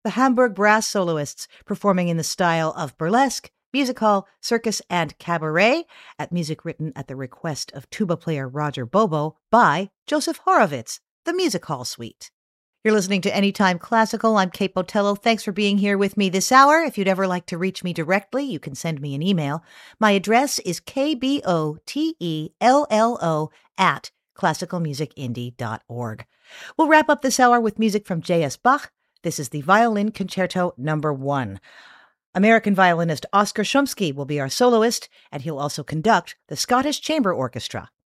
the Hamburg Brass Soloists, performing in the style of burlesque, music hall, circus, and cabaret, at music written at the request of tuba player Roger Bobo by Joseph Horovitz, the Music Hall Suite. You're listening to Anytime Classical. I'm Kate Botello. Thanks for being here with me this hour. If you'd ever like to reach me directly, you can send me an email. My address is kbotello@classicalmusicindie.org. We'll wrap up this hour with music from J.S. Bach. This is the Violin Concerto No. 1. American violinist Oskar Shumsky will be our soloist, and he'll also conduct the Scottish Chamber Orchestra.